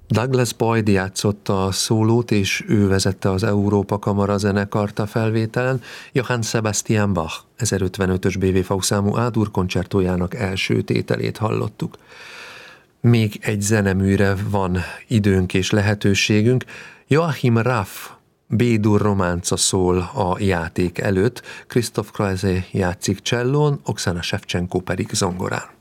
Douglas Boyd játszotta a szólót, és ő vezette az Európa Kamara zenekart a felvételen. Johann Sebastian Bach 1055-ös BV számú A-dur koncertójának első tételét hallottuk. Még egy zeneműre van időnk és lehetőségünk. Joachim Raff B-dur románca szól a játék előtt, Christoph Krause játszik csellón, Oksana Shevchenko pedig zongorán.